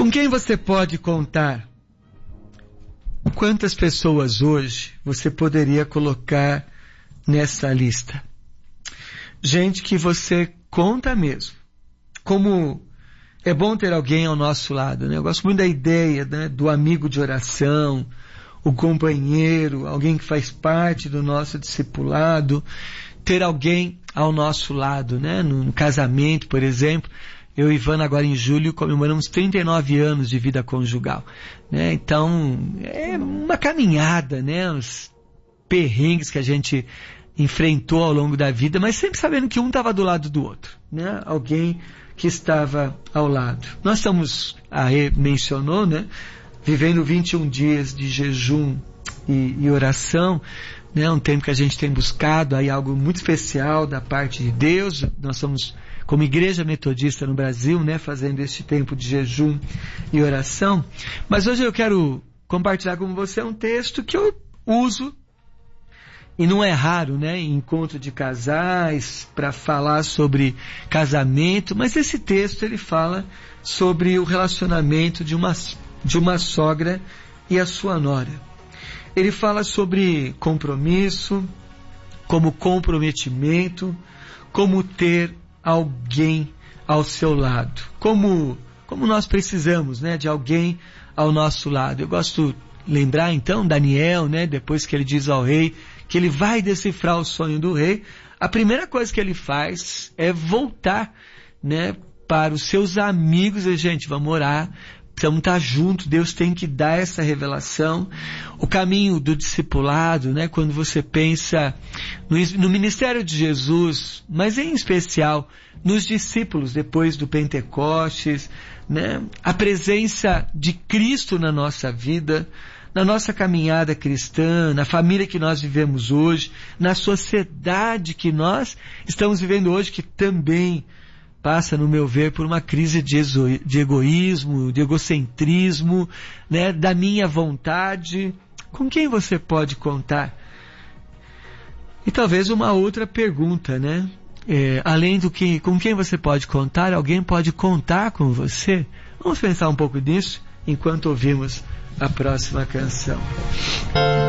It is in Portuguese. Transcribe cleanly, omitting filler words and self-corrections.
Com quem você pode contar? Quantas pessoas hoje você poderia colocar nessa lista? Gente que você conta mesmo. Como é bom ter alguém ao nosso lado, né? Eu gosto muito da ideia, né, do amigo de oração, o companheiro, alguém que faz parte do nosso discipulado, ter alguém ao nosso lado, né? No casamento, por exemplo, eu e Ivana agora em julho comemoramos 39 anos de vida conjugal, né? Então, é uma caminhada, né? Os perrengues que a gente enfrentou ao longo da vida, mas sempre sabendo que um estava do lado do outro, né? Alguém que estava ao lado. Nós estamos, a Rê mencionou, né? Vivendo 21 dias de jejum e oração, né? Um tempo que a gente tem buscado aí algo muito especial da parte de Deus. Nós somos, como igreja metodista no Brasil, né? Fazendo este tempo de jejum e oração. Mas hoje eu quero compartilhar com você um texto que eu uso, e não é raro, né, em encontro de casais, para falar sobre casamento, mas esse texto ele fala sobre o relacionamento de uma sogra e a sua nora. Ele fala sobre compromisso, como comprometimento, como ter alguém ao seu lado, como nós precisamos, né, de alguém ao nosso lado. Eu gosto de lembrar então Daniel, né, depois que ele diz ao rei que ele vai decifrar o sonho do rei, a primeira coisa que ele faz é voltar, né, para os seus amigos e, gente, vamos orar, precisamos estar juntos, Deus tem que dar essa revelação. O caminho do discipulado, né, quando você pensa no ministério de Jesus, mas em especial nos discípulos depois do Pentecostes, né, a presença de Cristo na nossa vida, na nossa caminhada cristã, na família que nós vivemos hoje, na sociedade que nós estamos vivendo hoje, que também passa, no meu ver, por uma crise de egoísmo, de egocentrismo, né, da minha vontade. Com quem você pode contar? E talvez uma outra pergunta, né? Além do que, com quem você pode contar, alguém pode contar com você? Vamos pensar um pouco nisso enquanto ouvimos a próxima canção.